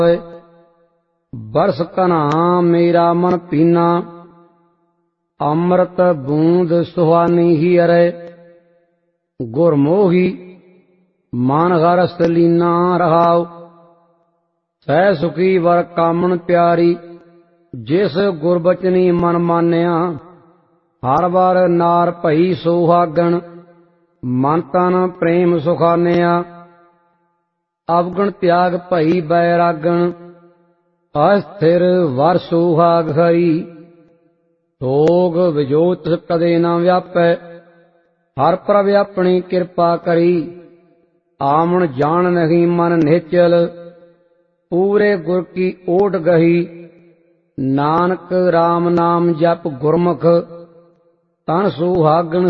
बरस कन्हा मेरा मन पीना, अमृत बूंद सुहानी ही अरे। गुरमोही मन हरस लीना रहाओ, सह सुखी वर कामन प्यारी। जिस गुरबचनी मन मानिया, हर बार नार भई सोहागण। मन तन प्रेम सुखानिया, अवगुण त्याग भई बैरागण। अस्थिर वर सोहाग हरी, सोग विजोत कदे न व्यापै। हर प्रभ अपनी कृपा करी, आमन जान नहीं मन निश्चल। पूरे गुर की ओट गही, नानक राम नाम जप गुरमुख। तन सुहागण